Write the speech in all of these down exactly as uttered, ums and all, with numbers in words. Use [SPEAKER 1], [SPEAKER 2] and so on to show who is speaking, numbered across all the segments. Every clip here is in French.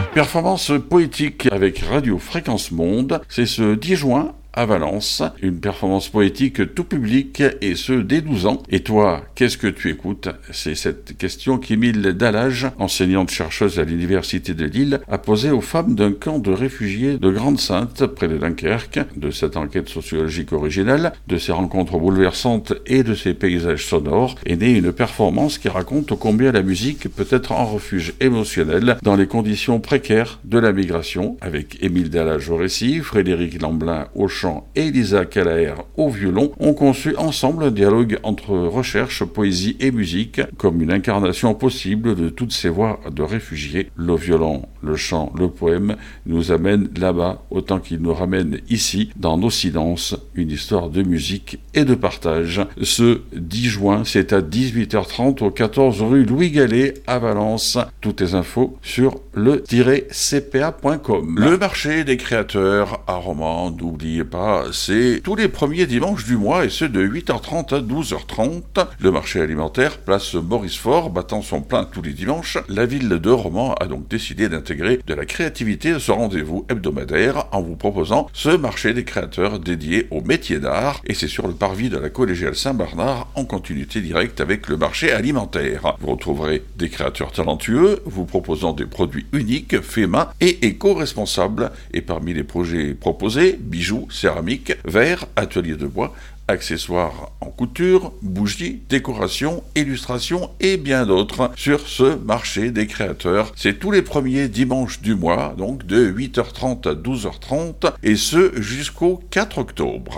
[SPEAKER 1] Performance poétique avec Radio Fréquence Monde, c'est ce dix juin à Valence, une performance poétique tout public et ce dès douze ans. Et toi, qu'est-ce que tu écoutes? C'est cette question qu'Émile Dallage, enseignante chercheuse à l'université de Lille, a posée aux femmes d'un camp de réfugiés de Grande-Sainte près de Dunkerque. De cette enquête sociologique originale, de ces rencontres bouleversantes et de ces paysages sonores est née une performance qui raconte combien la musique peut être un refuge émotionnel dans les conditions précaires de la migration, avec Émile Dallage au récit, Frédéric Lamblin au chant et Lisa Calaher au violon, ont conçu ensemble un dialogue entre recherche, poésie et musique, comme une incarnation possible de toutes ces voix de réfugiés. Le violon, le chant, le poème nous amènent là-bas autant qu'ils nous ramènent ici, dans nos silences, une histoire de musique et de partage. Ce dix juin, c'est à dix-huit heures trente au quatorze rue Louis Gallet à Valence. Toutes les infos sur le tiret c p a point com. Le marché des créateurs à Romans, n'oubliez pas, c'est tous les premiers dimanches du mois et ce de huit heures trente à douze heures trente. Le marché alimentaire, place Maurice Faure, battant son plein tous les dimanches. La ville de Romans a donc décidé d'intégrer de la créativité à ce rendez-vous hebdomadaire en vous proposant ce marché des créateurs dédié aux métiers d'art, et c'est sur le parvis de la collégiale Saint-Bernard en continuité directe avec le marché alimentaire. Vous retrouverez des créateurs talentueux vous proposant des produits uniques, faits main et éco-responsables, et parmi les projets proposés, bijoux, céramique, verre, atelier de bois, accessoires en couture, bougies, décorations, illustrations et bien d'autres sur ce marché des créateurs. C'est tous les premiers dimanches du mois, donc de huit heures trente à douze heures trente, et ce jusqu'au quatre octobre.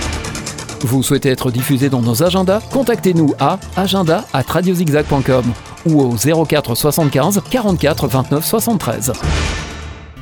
[SPEAKER 2] Vous souhaitez être diffusé dans nos agendas? Contactez-nous à agenda arobase radiozigzag point com ou au zéro quatre soixante-quinze quarante-quatre vingt-neuf soixante-treize.